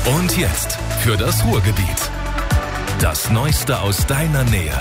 Und jetzt für das Ruhrgebiet. Das Neueste aus deiner Nähe.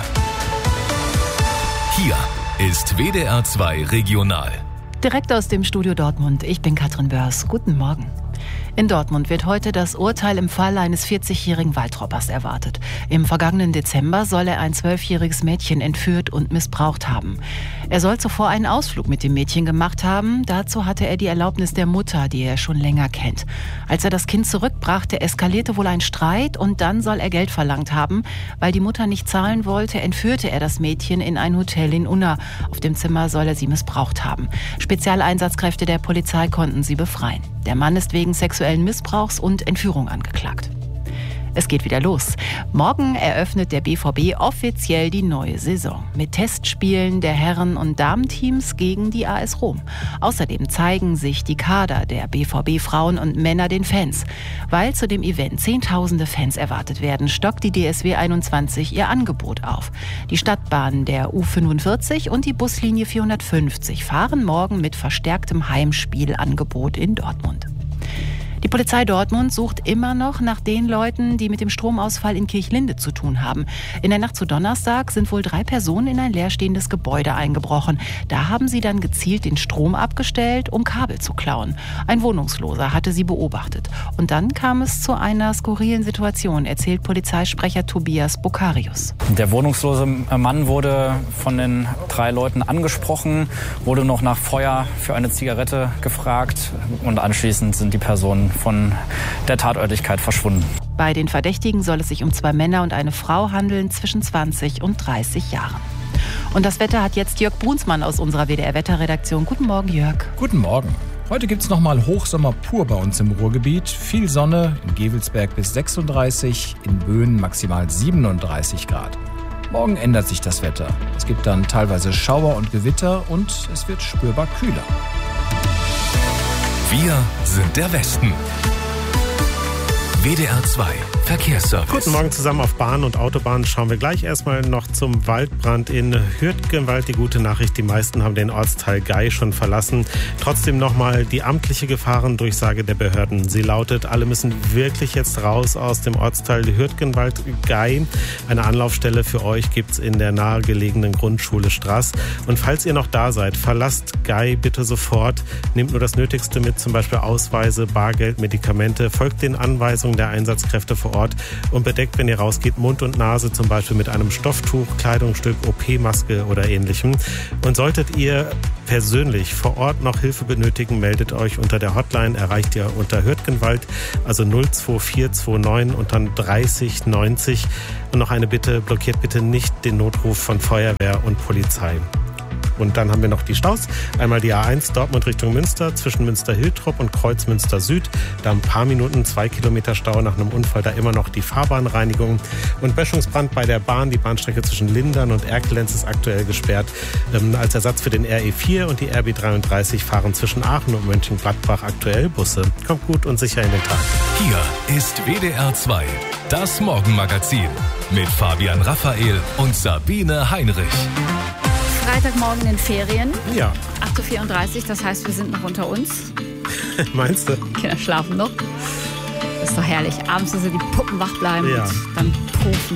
Hier ist WDR 2 Regional. Direkt aus dem Studio Dortmund. Ich bin Katrin Börs. Guten Morgen. In Dortmund wird heute das Urteil im Fall eines 40-jährigen Waldrobbers erwartet. Im vergangenen Dezember soll er ein 12-jähriges Mädchen entführt und missbraucht haben. Er soll zuvor einen Ausflug mit dem Mädchen gemacht haben. Dazu hatte er die Erlaubnis der Mutter, die er schon länger kennt. Als er das Kind zurückbrachte, eskalierte wohl ein Streit und dann soll er Geld verlangt haben. Weil die Mutter nicht zahlen wollte, entführte er das Mädchen in ein Hotel in Unna. Auf dem Zimmer soll er sie missbraucht haben. Spezialeinsatzkräfte der Polizei konnten sie befreien. Der Mann ist wegen sexuellen Missbrauchs und Entführung angeklagt. Es geht wieder los. Morgen eröffnet der BVB offiziell die neue Saison. Mit Testspielen der Herren- und Damenteams gegen die AS Rom. Außerdem zeigen sich die Kader der BVB-Frauen und Männer den Fans. Weil zu dem Event Zehntausende Fans erwartet werden, stockt die DSW 21 ihr Angebot auf. Die Stadtbahnen der U45 und die Buslinie 450 fahren morgen mit verstärktem Heimspielangebot in Dortmund. Die Polizei Dortmund sucht immer noch nach den Leuten, die mit dem Stromausfall in Kirchlinde zu tun haben. In der Nacht zu Donnerstag sind wohl 3 Personen in ein leerstehendes Gebäude eingebrochen. Da haben sie dann gezielt den Strom abgestellt, um Kabel zu klauen. Ein Wohnungsloser hatte sie beobachtet. Und dann kam es zu einer skurrilen Situation, erzählt Polizeisprecher Tobias Bokarius. Der wohnungslose Mann wurde von den 3 Leuten angesprochen, wurde noch nach Feuer für eine Zigarette gefragt und anschließend sind die Personen von der Tatörtlichkeit verschwunden. Bei den Verdächtigen soll es sich um 2 Männer und eine Frau handeln zwischen 20 und 30 Jahren. Und das Wetter hat jetzt Jörg Brunsmann aus unserer WDR-Wetterredaktion. Guten Morgen, Jörg. Guten Morgen. Heute gibt es nochmal Hochsommer pur bei uns im Ruhrgebiet. Viel Sonne, in Gevelsberg bis 36, in Böen maximal 37 Grad. Morgen ändert sich das Wetter. Es gibt dann teilweise Schauer und Gewitter und es wird spürbar kühler. Wir sind der Westen. WDR 2 Verkehrsservice. Guten Morgen zusammen. Auf Bahn und Autobahn schauen wir gleich erstmal noch zum Waldbrand in Hürtgenwald. Die gute Nachricht, die meisten haben den Ortsteil Gey schon verlassen. Trotzdem nochmal die amtliche Gefahrendurchsage der Behörden. Sie lautet, alle müssen wirklich jetzt raus aus dem Ortsteil Hürtgenwald-Gey. Eine Anlaufstelle für euch gibt's in der nahegelegenen Grundschule Straß. Und falls ihr noch da seid, verlasst Gey bitte sofort. Nehmt nur das Nötigste mit, zum Beispiel Ausweise, Bargeld, Medikamente. Folgt den Anweisungen der Einsatzkräfte vor Ort und bedeckt, wenn ihr rausgeht, Mund und Nase zum Beispiel mit einem Stofftuch, Kleidungsstück, OP-Maske oder ähnlichem. Und solltet ihr persönlich vor Ort noch Hilfe benötigen, meldet euch unter der Hotline, erreicht ihr unter Hürtgenwald, also 02429 und dann 30 90. Und noch eine Bitte, blockiert bitte nicht den Notruf von Feuerwehr und Polizei. Und dann haben wir noch die Staus. Einmal die A1 Dortmund Richtung Münster zwischen Münster-Hiltrop und Kreuzmünster Süd. Da ein paar Minuten 2 Kilometer Stau nach einem Unfall, da immer noch die Fahrbahnreinigung. Und Böschungsbrand bei der Bahn. Die Bahnstrecke zwischen Lindern und Erkelenz ist aktuell gesperrt. Als Ersatz für den RE4 und die RB33 fahren zwischen Aachen und Mönchengladbach aktuell Busse. Kommt gut und sicher in den Tag. Hier ist WDR 2, das Morgenmagazin mit Fabian Raphael und Sabine Heinrich. Freitagmorgen in Ferien. Ja. 8.34 Uhr, das heißt, wir sind noch unter uns. Meinst du? Kinder schlafen noch. Das ist doch herrlich. Abends müssen die Puppen wach bleiben Ja. und dann pufen